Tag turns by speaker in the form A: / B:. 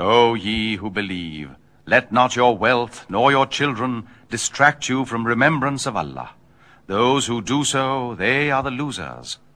A: O ye who believe, let not your wealth nor your children distract you from remembrance of Allah. Those who do so, they are the losers.